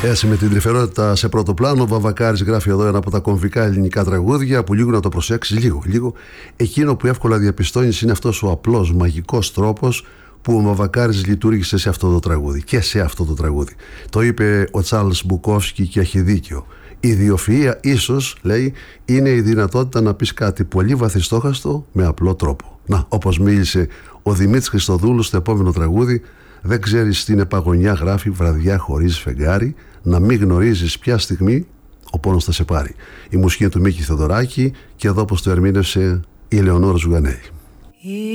Έτσι, με την τρυφερότητα σε πρώτο πλάνο, ο Βαβακάρης γράφει εδώ ένα από τα κομβικά ελληνικά τραγούδια που λίγο να το προσέξεις, λίγο. Εκείνο που εύκολα διαπιστώνεις είναι αυτός ο απλός, μαγικός τρόπος που ο Βαβακάρης λειτουργήσε σε αυτό το τραγούδι και σε αυτό το τραγούδι. Το είπε ο Τσάρλς Μπουκόφσκι και έχει δίκιο. Η ιδιοφυΐα ίσως, λέει, είναι η δυνατότητα να πεις κάτι πολύ βαθιστόχαστο με απλό τρόπο. Να, όπως μίλησε ο Δημήτρης Χριστοδούλου στο επόμενο τραγούδι, δεν ξέρεις τι είναι παγωνιά, γράφει, βραδιά χωρίς φεγγάρι, να μην γνωρίζεις ποια στιγμή ο πόνος θα σε πάρει. Η μουσική του Μίκη Θεοδωράκη και εδώ πως το ερμήνευσε η Ελεονόρα Ζουγανέλη.